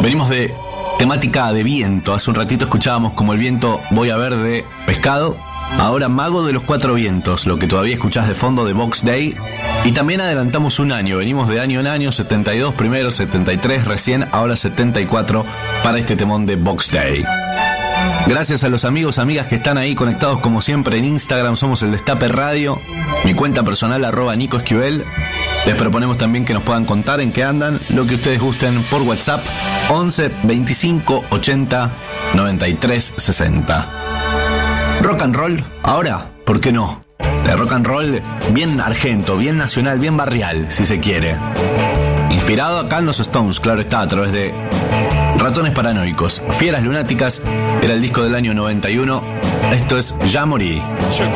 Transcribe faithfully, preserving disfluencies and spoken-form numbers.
Venimos de temática de viento. Hace un ratito escuchábamos como el viento Voy a ver de Pescado. Ahora Mago de los Cuatro Vientos, lo que todavía escuchás de fondo de Box Day. Y también adelantamos un año, venimos de año en año, setenta y dos primero, setenta y tres recién, ahora setenta y cuatro para este temón de Box Day. Gracias a los amigos, amigas que están ahí conectados como siempre en Instagram, somos el Destape Radio, mi cuenta personal arroba Nico Esquivel. Les proponemos también que nos puedan contar en qué andan, lo que ustedes gusten por WhatsApp, once veinticinco ochenta noventa y tres sesenta. Rock and roll, ahora, ¿por qué no? De rock and roll bien argento, bien nacional, bien barrial, si se quiere. Inspirado acá en los Stones, claro está, a través de Ratones Paranoicos. Fieras Lunáticas era el disco del año noventa y uno. Esto es Ya Morí.